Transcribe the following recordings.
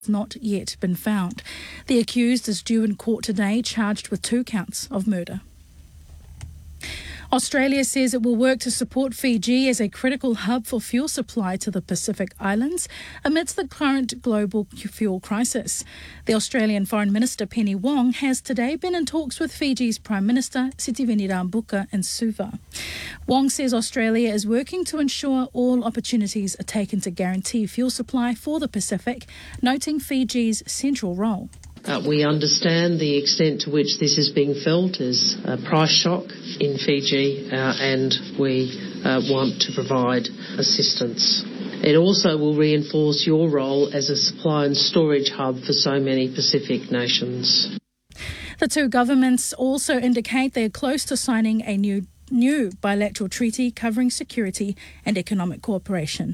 not yet been found. The accused is due in court today, charged with 2 counts of murder. Australia says it will work to support Fiji as a critical hub for fuel supply to the Pacific Islands amidst the current global fuel crisis. The Foreign Minister Penny Wong has today been in talks with Fiji's Prime Minister Sitiveni Rabuka in Suva. Wong says Australia is working to ensure all opportunities are taken to guarantee fuel supply for the Pacific, noting Fiji's central role. We understand the extent to which this is being felt as a price shock in Fiji, and we want to provide assistance. It also will reinforce your role as a supply and storage hub for so many Pacific nations. The two governments also indicate they are close to signing a new bilateral treaty covering security and economic cooperation.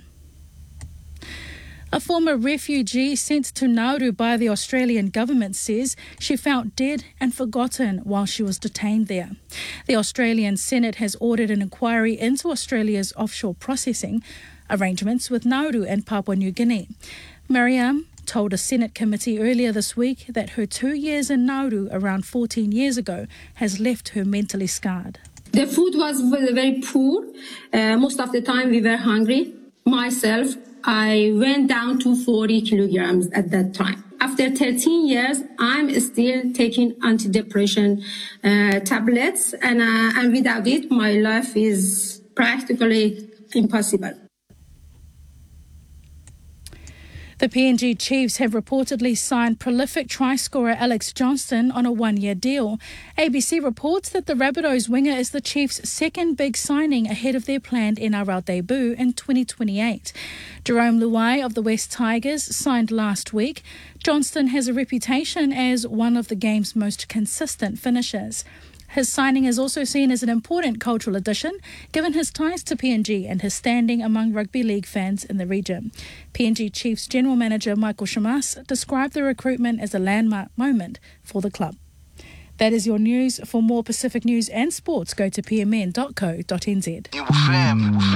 A former refugee sent to Nauru by the Australian government says she felt dead and forgotten while she was detained there. The Australian Senate has ordered an inquiry into Australia's offshore processing arrangements with Nauru and Papua New Guinea. Mariam told a Senate committee earlier this week that her 2 years in Nauru around 14 years ago has left her mentally scarred. The food was very poor. Most of the time we were hungry. Myself, I went down to 40 kilograms at that time. After 13 years, I'm still taking antidepressant tablets, and without it, my life is practically impossible. The PNG Chiefs have reportedly signed prolific try-scorer Alex Johnston on a 1-year deal. ABC reports that the Rabbitohs winger is the Chiefs' second big signing ahead of their planned NRL debut in 2028. Jerome Luai of the West Tigers signed last week. Johnston has a reputation as one of the game's most consistent finishers. His signing is also seen as an important cultural addition, given his ties to PNG and his standing among rugby league fans in the region. PNG Chiefs General Manager Michael Shamas described the recruitment as a landmark moment for the club. That is your news. For more Pacific news and sports, go to pmn.co.nz.